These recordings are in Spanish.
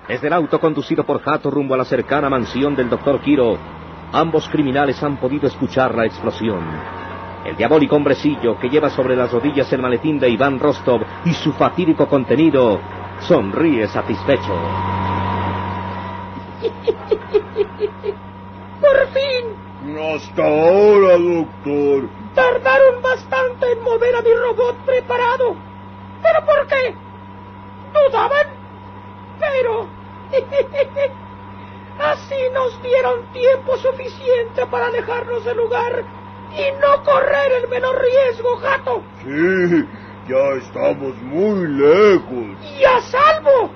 Desde el auto conducido por Hato rumbo a la cercana mansión del Dr. Quiro, ambos criminales han podido escuchar la explosión. El diabólico hombrecillo que lleva sobre las rodillas el maletín de Iván Rostov y su fatídico contenido sonríe satisfecho. ¡Por fin! Hasta ahora, doctor. Tardaron bastante en mover a mi robot preparado. ¿Pero por qué? ¿Dudaban? Pero... así nos dieron tiempo suficiente para alejarnos del lugar y no correr el menor riesgo, Hato. Sí, ya estamos muy lejos. ¡Y a salvo!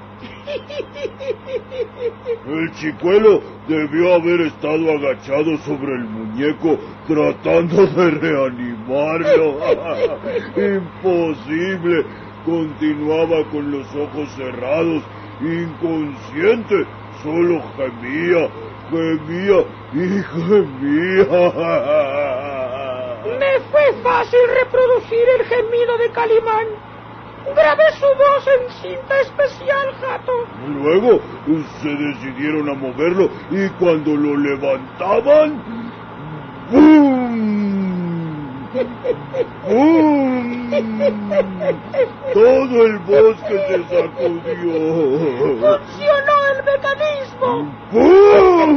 El chicuelo debió haber estado agachado sobre el muñeco tratando de reanimarlo. Imposible. Continuaba con los ojos cerrados, inconsciente. Solo gemía y gemía. Me fue fácil reproducir el gemido de Calimán. Grabé su voz en cinta especial, Hato. Luego se decidieron a moverlo y cuando lo levantaban... ¡Bum! ¡Bum! Todo el bosque se sacudió. ¡Funcionó el mecanismo! ¡Bum!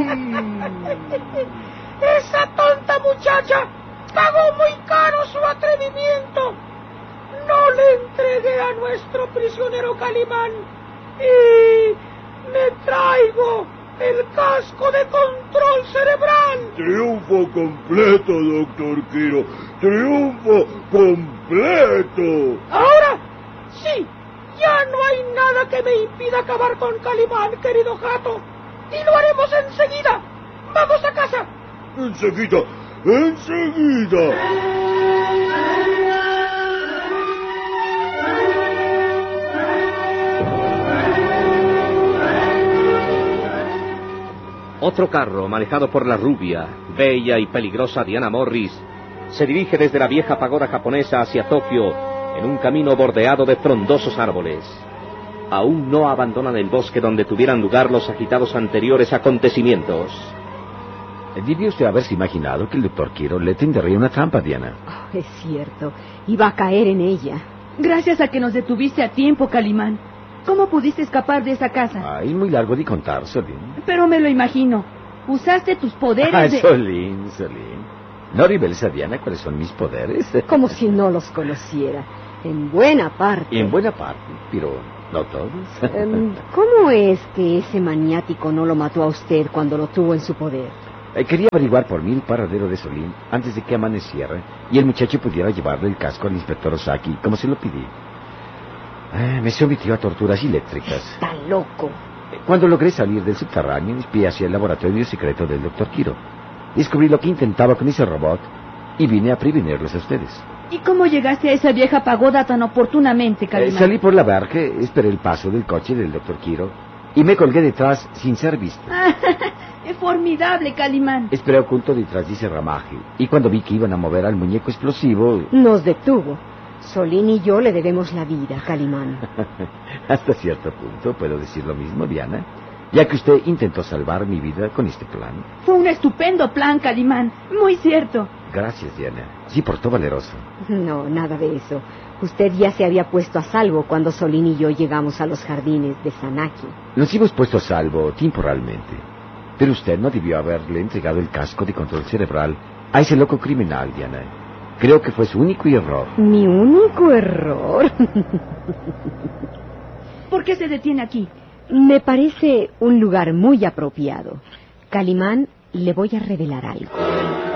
Esa tonta muchacha pagó muy caro su atrevimiento. No le entregué a nuestro prisionero Calimán y me traigo el casco de control cerebral. Triunfo completo, Dr. Quiro. Triunfo completo. Ahora sí, ya no hay nada que me impida acabar con Calimán, querido Hato. Y lo haremos enseguida. ¡Vamos a casa! Enseguida. Otro carro, manejado por la rubia, bella y peligrosa Diana Morris, se dirige desde la vieja pagoda japonesa hacia Tokio en un camino bordeado de frondosos árboles. Aún no abandonan el bosque donde tuvieran lugar los agitados anteriores acontecimientos. Debió usted haberse imaginado que el Dr. Quiro le tendería una trampa, Diana. Oh, es cierto, iba a caer en ella. Gracias a que nos detuviste a tiempo, Calimán. ¿Cómo pudiste escapar de esa casa? Es muy largo de contar, Solín. Pero me lo imagino. Usaste tus poderes de... Solín. No reveles a Diana cuáles son mis poderes. Como si no los conociera. En buena parte. En buena parte, pero no todos. ¿Cómo es que ese maniático no lo mató a usted cuando lo tuvo en su poder? Quería averiguar por mí el paradero de Solín antes de que amaneciera y el muchacho pudiera llevarle el casco al inspector Osaki, como se lo pedí. Me sometió a torturas eléctricas. Está loco. Cuando logré salir del subterráneo, espié hacia el laboratorio secreto del Dr. Quiro. Descubrí lo que intentaba con ese robot y vine a prevenirles a ustedes. ¿Y cómo llegaste a esa vieja pagoda tan oportunamente, Calimán? Salí por la barca, esperé el paso del coche del Dr. Quiro y me colgué detrás sin ser visto. ¡Es formidable, Calimán! Esperé oculto detrás de ese ramaje y cuando vi que iban a mover al muñeco explosivo... Nos detuvo. Solín y yo le debemos la vida, Calimán. Hasta cierto punto puedo decir lo mismo, Diana, ya que usted intentó salvar mi vida con este plan. Fue un estupendo plan, Calimán. Muy cierto. Gracias, Diana. Sí, portó valeroso. No, nada de eso. Usted ya se había puesto a salvo cuando Solín y yo llegamos a los jardines de Sanaki. Nos hemos puesto a salvo temporalmente, pero usted no debió haberle entregado el casco de control cerebral a ese loco criminal, Diana. Creo que fue su único error. ¿Mi único error? ¿Por qué se detiene aquí? Me parece un lugar muy apropiado. Calimán, le voy a revelar algo.